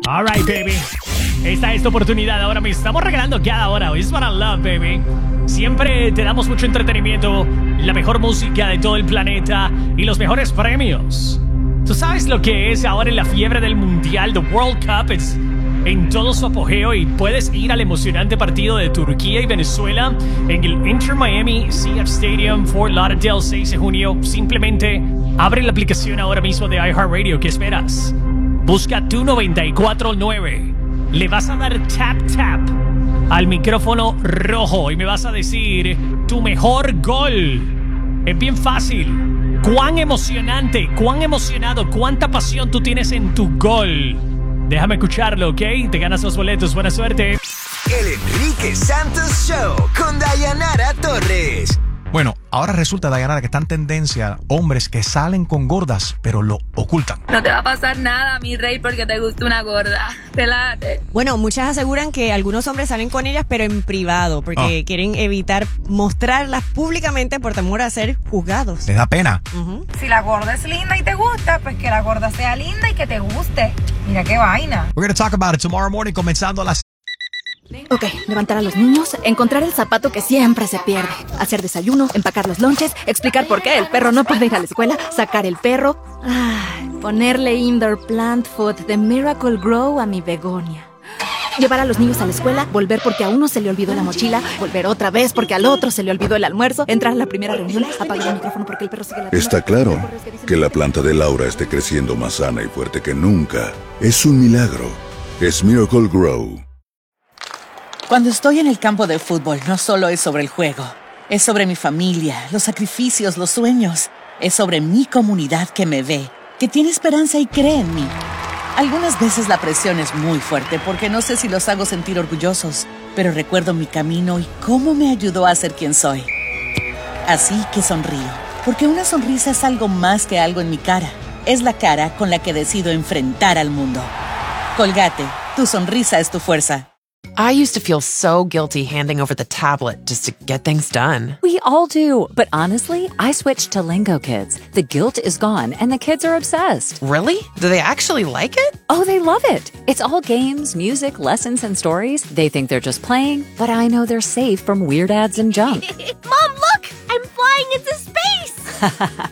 Alright, baby. Esta es tu oportunidad ahora mismo. Estamos regalando cada hora. It's what I love, baby. Siempre te damos mucho entretenimiento, la mejor música de todo el planeta y los mejores premios. ¿Tú sabes lo que es ahora en la fiebre del mundial? The World Cup es en todo su apogeo y puedes ir al emocionante partido de Turquía y Venezuela en el Inter Miami CF Stadium, Fort Lauderdale, 6 de junio. Simplemente abre la aplicación ahora mismo de iHeartRadio. ¿Qué esperas? Busca tu 94.9. Le vas a dar tap tap al micrófono rojo y me vas a decir tu mejor gol. Es bien fácil. Cuán emocionante, cuán emocionado, cuánta pasión tú tienes en tu gol. Déjame escucharlo, ¿ok? Te ganas los boletos. Buena suerte. El Enrique Santos Show con Dayanara Torres. Bueno, ahora resulta, Dayanara, que está en tendencia hombres que salen con gordas, pero lo ocultan. No te va a pasar nada, mi rey, porque te gusta una gorda. Relájate. Bueno, muchas aseguran que algunos hombres salen con ellas, pero en privado, porque quieren evitar mostrarlas públicamente por temor a ser juzgados. ¿Les da pena? Si la gorda es linda y te gusta, pues que la gorda sea linda y que te guste. Mira qué vaina. We're going to talk about it tomorrow morning, comenzando a las... Ok, levantar a los niños, encontrar el zapato que siempre se pierde, hacer desayuno, empacar los lonches, explicar por qué el perro no puede ir a la escuela, sacar el perro, ponerle indoor plant food de Miracle Grow a mi begonia. Llevar a los niños a la escuela, volver porque a uno se le olvidó la mochila, volver otra vez porque al otro se le olvidó el almuerzo, entrar a la primera reunión, apagar el micrófono porque el perro sigue la... Está claro que la planta de Laura esté creciendo más sana y fuerte que nunca. Es un milagro. Es Miracle Grow. Cuando estoy en el campo de fútbol, no solo es sobre el juego. Es sobre mi familia, los sacrificios, los sueños. Es sobre mi comunidad que me ve, que tiene esperanza y cree en mí. Algunas veces la presión es muy fuerte porque no sé si los hago sentir orgullosos, pero recuerdo mi camino y cómo me ayudó a ser quien soy. Así que sonrío, porque una sonrisa es algo más que algo en mi cara. Es la cara con la que decido enfrentar al mundo. Colgate, tu sonrisa es tu fuerza. I used to feel so guilty handing over the tablet just to get things done. We all do, but honestly, I switched to Lingo Kids. The guilt is gone, and the kids are obsessed. Really? Do they actually like it? Oh, they love it. It's all games, music, lessons, and stories. They think they're just playing, but I know they're safe from weird ads and junk. Mom, look! I'm flying into space!